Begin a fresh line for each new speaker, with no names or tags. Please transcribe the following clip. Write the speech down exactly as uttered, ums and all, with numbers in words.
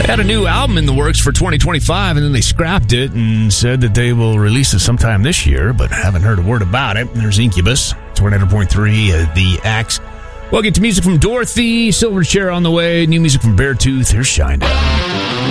They had a new album in the works for twenty twenty-five, and then they scrapped it and said that they will release it sometime this year, but haven't heard a word about it. There's Incubus, twenty-nine point three, uh, The Axe. We'll get to music from Dorothy, Silverchair on the way, new music from Beartooth. Here's Shinedown.